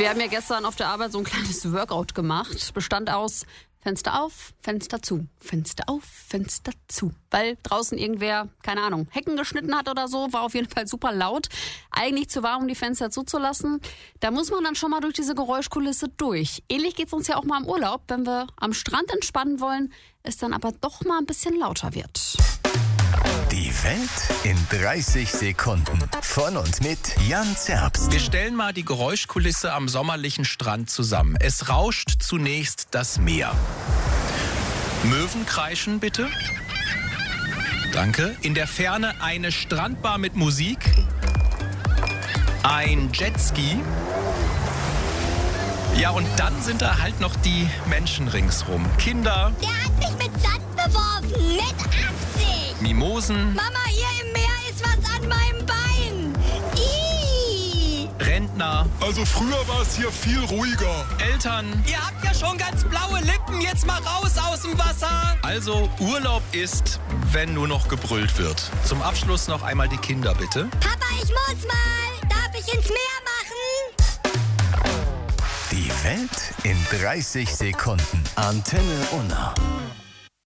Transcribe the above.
Wir haben ja gestern auf der Arbeit so ein kleines Workout gemacht. Bestand aus Fenster auf, Fenster zu, Fenster auf, Fenster zu. Weil draußen irgendwer, keine Ahnung, Hecken geschnitten hat oder so, war auf jeden Fall super laut. Eigentlich zu warm, um die Fenster zuzulassen. Da muss man dann schon mal durch diese Geräuschkulisse durch. Ähnlich geht's uns ja auch mal im Urlaub, wenn wir am Strand entspannen wollen, es dann aber doch mal ein bisschen lauter wird. Die Welt in 30 Sekunden. Von und mit Jan Zerbst. Wir stellen mal die Geräuschkulisse am sommerlichen Strand zusammen. Es rauscht zunächst das Meer. Möwen kreischen bitte. Danke. In der Ferne eine Strandbar mit Musik. Ein Jetski. Ja, und dann sind da halt noch die Menschen ringsrum. Kinder. Der hat mich mit Sand beworfen. Mit Absicht. Mimosen. Mama, hier im Meer ist was an meinem Bein. Ih. Rentner. Also früher war es hier viel ruhiger. Eltern. Ihr habt ja schon ganz blaue Lippen, jetzt mal raus aus dem Wasser. Also Urlaub ist, wenn nur noch gebrüllt wird. Zum Abschluss noch einmal die Kinder, bitte. Papa, ich muss mal. Darf ich ins Meer machen? Die Welt in 30 Sekunden. Antenne Unna.